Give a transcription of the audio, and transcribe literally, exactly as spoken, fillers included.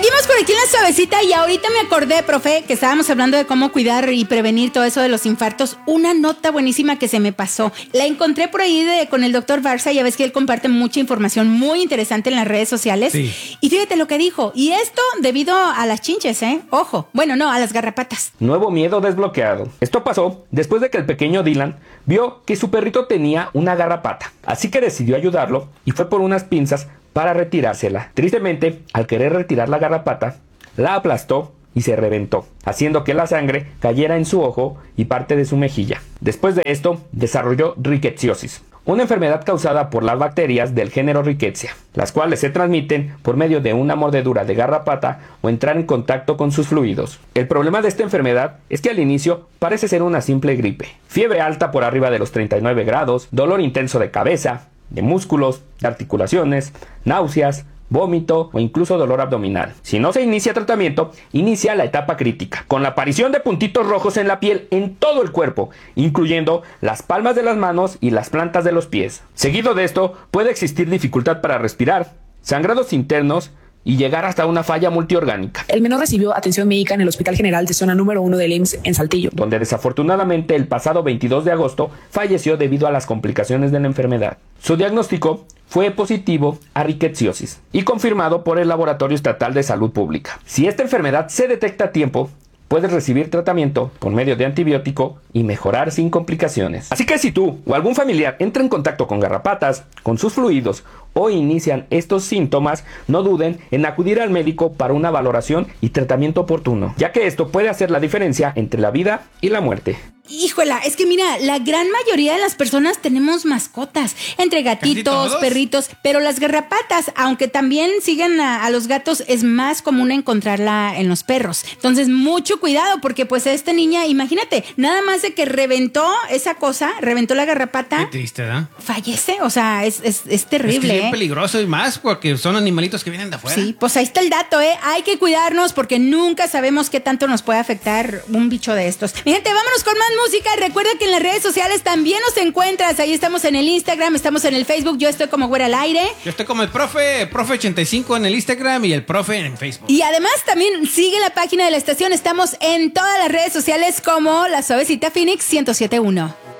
Seguimos por aquí en la suavecita y ahorita me acordé, profe, que estábamos hablando de cómo cuidar y prevenir todo eso de los infartos. Una nota buenísima que se me pasó. La encontré por ahí de, con el doctor Barza. Ya ves que él comparte mucha información muy interesante en las redes sociales. Sí. Y fíjate lo que dijo. Y esto debido a las chinches, ¿eh? Ojo. Bueno, no, a las garrapatas. Nuevo miedo desbloqueado. Esto pasó después de que el pequeño Dylan vio que su perrito tenía una garrapata. Así que decidió ayudarlo y fue por unas pinzas para retirársela. Tristemente, al querer retirar la garrapata, la aplastó y se reventó, haciendo que la sangre cayera en su ojo y parte de su mejilla. Después de esto, desarrolló rickettsiosis, una enfermedad causada por las bacterias del género Rickettsia, las cuales se transmiten por medio de una mordedura de garrapata o entrar en contacto con sus fluidos. El problema de esta enfermedad es que al inicio parece ser una simple gripe. Fiebre alta por arriba de los treinta y nueve grados, dolor intenso de cabeza, de músculos, de articulaciones, náuseas, vómito o incluso dolor abdominal. Si no se inicia tratamiento, inicia la etapa crítica, con la aparición de puntitos rojos en la piel en todo el cuerpo, incluyendo las palmas de las manos y las plantas de los pies. Seguido de esto, puede existir dificultad para respirar, sangrados internos y llegar hasta una falla multiorgánica. El menor recibió atención médica en el Hospital General de Zona número uno del I M S S en Saltillo, donde desafortunadamente el pasado veintidós de agosto falleció debido a las complicaciones de la enfermedad. Su diagnóstico fue positivo a rickettsiosis y confirmado por el Laboratorio Estatal de Salud Pública. Si esta enfermedad se detecta a tiempo, puedes recibir tratamiento por medio de antibiótico y mejorar sin complicaciones. Así que si tú o algún familiar entra en contacto con garrapatas, con sus fluidos o inician estos síntomas, no duden en acudir al médico para una valoración y tratamiento oportuno, ya que esto puede hacer la diferencia entre la vida y la muerte. Híjola, es que mira, la gran mayoría de las personas tenemos mascotas, entre gatitos, perritos, pero las garrapatas, aunque también siguen a, a los gatos, es más común encontrarla en los perros. Entonces, mucho cuidado, porque pues esta niña, imagínate, nada más de que reventó esa cosa, reventó la garrapata. Qué triste, ¿verdad? Fallece, o sea, es, es, es terrible. Es que es bien ¿eh? peligroso y más porque son animalitos que vienen de afuera. Sí, pues ahí está el dato, ¿eh? Hay que cuidarnos porque nunca sabemos qué tanto nos puede afectar un bicho de estos. Mi gente, vámonos con más música. Recuerda que en las redes sociales también nos encuentras. Ahí estamos en el Instagram, estamos en el Facebook. Yo estoy como Güera al Aire. Yo estoy como el profe, profe ochenta y cinco en el Instagram y el profe en Facebook. Y además también sigue la página de la estación. Estamos en todas las redes sociales como La Suavecita Phoenix ciento siete punto uno.